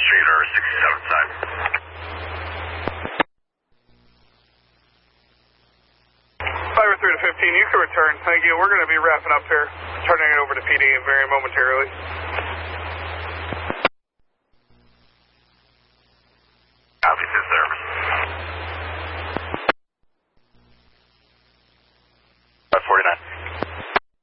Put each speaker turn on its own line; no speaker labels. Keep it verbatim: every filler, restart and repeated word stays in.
Street or sixty-seventh side.
five three to fifteen, you can return. Thank you. We're going to be wrapping up here. Turning it over to P D very momentarily.